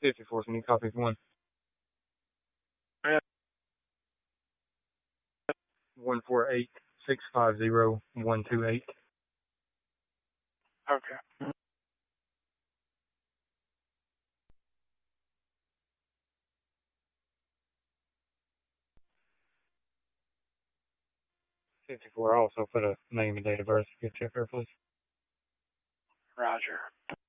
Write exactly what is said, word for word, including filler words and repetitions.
fifty-four, can you copy one? Yeah. one four eight, six five zero, one two eight. Okay. fifty-four, also put a name and date of birth. Get check her, please. Roger.